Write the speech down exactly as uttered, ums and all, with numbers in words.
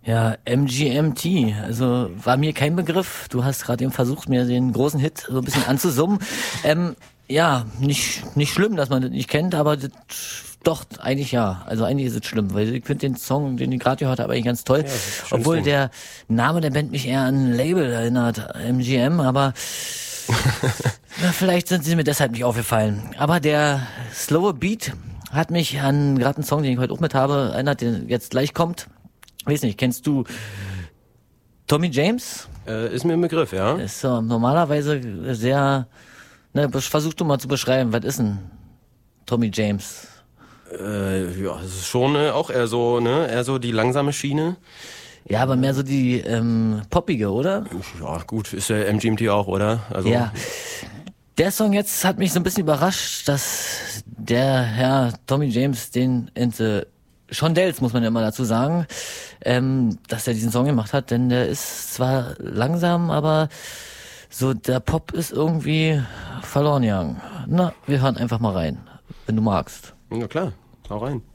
Ja, M G M T, also war mir kein Begriff. Du hast gerade eben versucht, mir den großen Hit so ein bisschen anzusummen. ähm, ja, nicht nicht schlimm, dass man das nicht kennt, aber das, doch, eigentlich ja. Also eigentlich ist es schlimm, weil ich finde den Song, den ich gerade gehört habe, eigentlich ganz toll. Ja, obwohl Ding. Der Name der Band mich eher an ein Label erinnert, M G M, aber ja, vielleicht sind sie mir deshalb nicht aufgefallen. Aber der slowe Beat hat mich an gerade einen Song, den ich heute auch mit habe, erinnert, der jetzt gleich kommt. Weiß nicht, kennst du Tommy James? Äh, ist mir ein Begriff, ja. Ist so normalerweise sehr, ne, versuch du mal zu beschreiben, was ist denn Tommy James? Äh, ja, es ist schon äh, auch eher so, ne, eher so die langsame Schiene. Ja, aber mehr so die ähm, poppige, oder? Ja, gut, ist ja M G M T auch, oder? Also ja. Der Song jetzt hat mich so ein bisschen überrascht, dass der Herr Tommy James den in the Shondells, muss man ja immer dazu sagen, ähm, dass er diesen Song gemacht hat, denn der ist zwar langsam, aber so der Pop ist irgendwie verloren gegangen. Na, wir hören einfach mal rein, wenn du magst. Ja klar, hau rein.